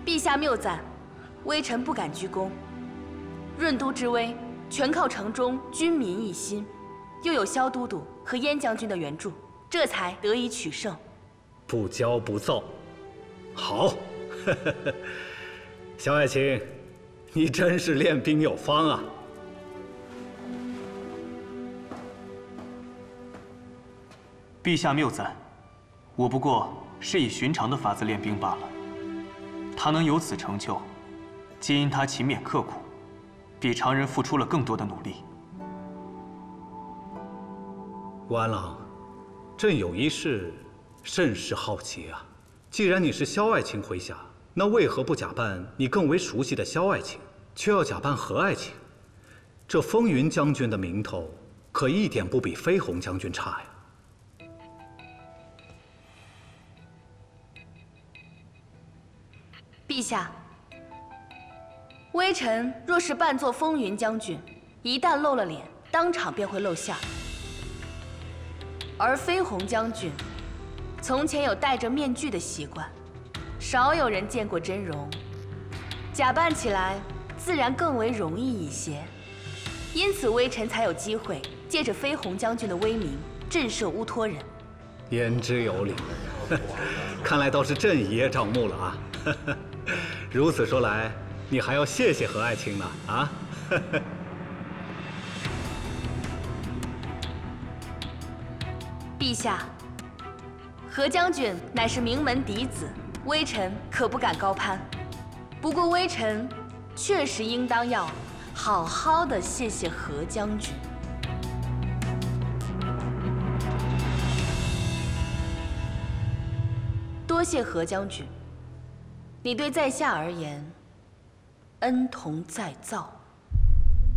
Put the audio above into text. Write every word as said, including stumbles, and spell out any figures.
陛下谬赞，微臣不敢居功。润都之危，全靠城中军民一心，又有萧都督和燕将军的援助，这才得以取胜。 不骄不躁，好。萧爱卿，你真是练兵有方啊！ 陛下谬赞，我不过是以寻常的法子练兵罢了。他能有此成就，皆因他勤勉刻苦，比常人付出了更多的努力。 武安郎，朕有一事甚是好奇啊。既然你是萧爱卿麾下，那为何不假扮你更为熟悉的萧爱卿，却要假扮何爱卿？这风云将军的名头，可一点不比飞鸿将军差呀。 陛下，微臣若是扮作风云将军，一旦露了脸，当场便会露馅。而飞鸿将军，从前有戴着面具的习惯，少有人见过真容，假扮起来自然更为容易一些。因此，微臣才有机会借着飞鸿将军的威名震慑乌托人。 言之有理，看来倒是朕一叶障目了啊！如此说来，你还要谢谢何爱卿呢啊！ 陛下，何将军乃是名门嫡子，微臣可不敢高攀。不过微臣确实应当要好好的谢谢何将军。多谢何将军，你对在下而言恩同再造。